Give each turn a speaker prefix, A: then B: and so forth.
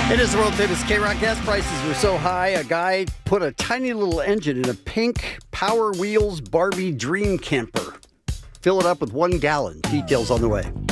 A: It is the world famous K-Rock. Gas prices were so high, a guy put a tiny little engine in a pink Power Wheels Barbie Dream Camper. Fill it up with 1 gallon. Details on the way.